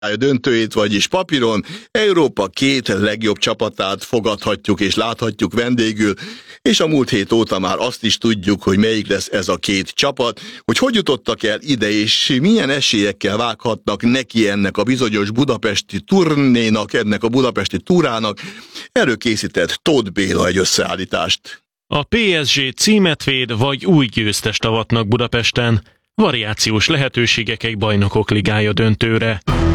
döntőjét, vagyis papíron Európa két legjobb csapatát fogadhatjuk és láthatjuk vendégül, és a múlt hét óta már azt is tudjuk, hogy melyik lesz ez a két csapat, hogy jutottak el ide, és milyen esélyekkel vághatnak neki ennek a bizonyos budapesti turnénak, ennek a budapesti túrának. Erről készített Tóth Béla egy összeállítást. A PSG címet véd, vagy új győztest avatnak Budapesten? Variációs lehetőségek egy bajnokok ligája döntőre.